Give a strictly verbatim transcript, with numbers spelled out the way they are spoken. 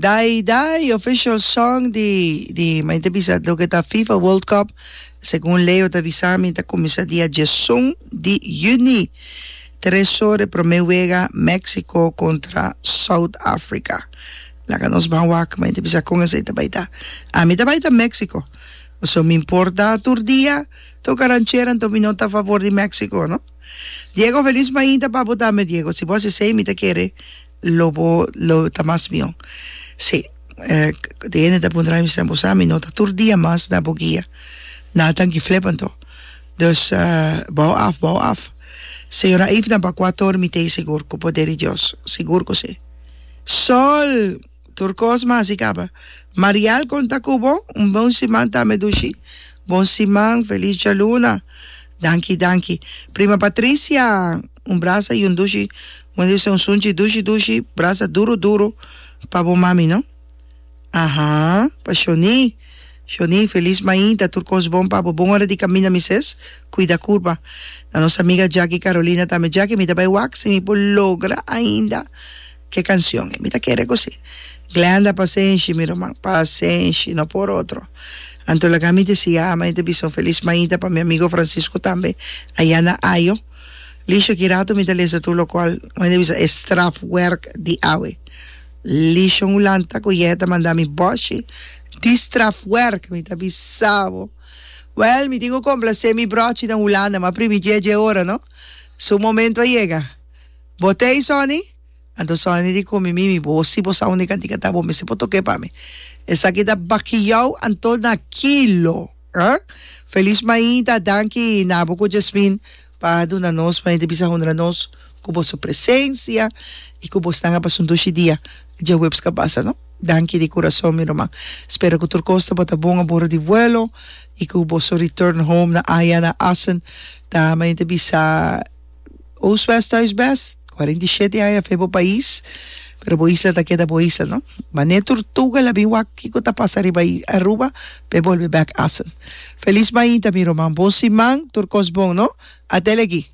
Dai Dai, official song di, di may tabisa do kita FIFA World Cup. Según Leo Tavisami, ta kumisa dia Jesung di Juni. Tres horas promeuega Mexico contra South Africa. La que nos van a may tabisa kung asa itabaita. A mi tabaita Mexico. So me importa tur día, to carancheran to minota a favor de Mexico, ¿no? Diego, feliz mañana para votarme, Diego. Si vos se mi te quiere, lo lo tamas mío. Sí, eh, tiene te pondrá mi sambos a mi nota tur día más na bogia. Na tanki flippen to. Dus uh, bouw af, bouw af. Señora Ifna pa quator mi te seguro ko poder Dios. Seguro ko se. Sol, turcos más y capa. Marial conta kubo, un bon simán tame dushi. Bon simán, feliz luna. Danki, danki. Prima Patricia, un brasa y un dushi. Cuando dice un sunchi, dushi, dushi, brasa duro, duro. Pavo mami, ¿no? Ajá, pa Shoni. Shoni, feliz mañana, turcos bom, pavo, bom hora de camina, mises. Cuida curva. La nossa amiga Jackie Carolina também. Jackie, me dá wax, me logra ainda. Que canção é? Me dá querer così. Glenda, paciência, meu irmão, paciência, não por outro. Anto la gamite se ama, e bisogno feliz mañana para meu amigo Francisco também. Ayana Ayo. Lisho kirato mi talesa tu lo qual, ma devi sa straf work di awe. Lisho ulanta kuyeta mandami boshi. Di straf work mi ta bisavo. Well, mi dico complace mi broci da Ulanda, ma primi dieci ora, no? Su momento llega. Botei Sony? Anto Sony dico mi mi bossi bosa unica cantica bo me se poto que pa me. Esa kita bakiyao anto na kilo. Eh? Feliz mañana, danki nabo ko Jasmine. Pa do na nos, pa hindi bisa hundra nos. Kubo su presencia. Y kubo stanga pa sundushi dia. Ya webs ka pasa, no? Danki di corazón, mi román. Espero que tu costa bota bom a bordo de vuelo. Y que hubo su return home na Aya na Assen. Da may hindi bisa Oost-West, Thuis-Best. cuarenta y siete Aya febo país. Pero bo isla ta queda bo isla, no? Mané tortuga la biwak kiko ta pasar iba Aruba. Pe volve back Assen. Feliz mañana, mi román. Bosimang, turcos bon, no? Atelegi.